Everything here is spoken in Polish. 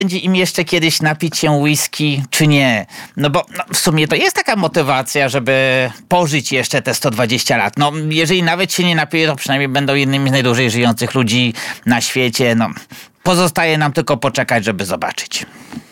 będzie im jeszcze kiedyś napić się whisky, czy nie. No bo w sumie to jest taka motywacja, żeby pożyć jeszcze te 120 lat. No, jeżeli nawet się nie napiją, to przynajmniej będą jednymi z najdłużej żyjących ludzi na świecie. No, pozostaje nam tylko poczekać, żeby zobaczyć.